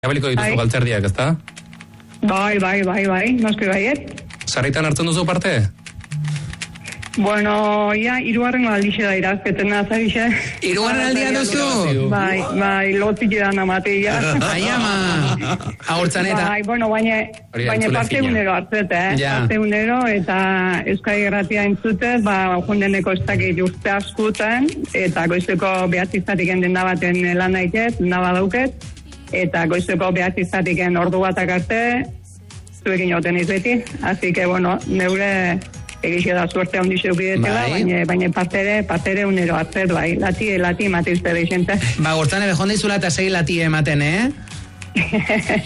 Erabiliko dituzu galtzerdiak, ezta? Bai, noski baiet. Sarritan hartzen duzu parte? Bueno, ja, 3. aldixe da irazketen nazabixe. 3. aldia duzu? Bai, lotik edan amate, ja. Ai, ama, agurtzan eta. Bai, bueno, baina parte unero hartzete, parte unero, eta Euskadi Irratia entzutez, jundeneko ez dakit urte askuten, eta goizeko behatzizatik enden da baten lan nahiket, naba dauket, eta goizeko behatzizatik ordu batak arte, zuekin joten izbeti, así que, bueno, neure egizio da suerte handi zeukidetela, baina partere unero hartzet, bai, lati emate uste deixente. Gortzan ebe jondizula eta 6 lati ematen,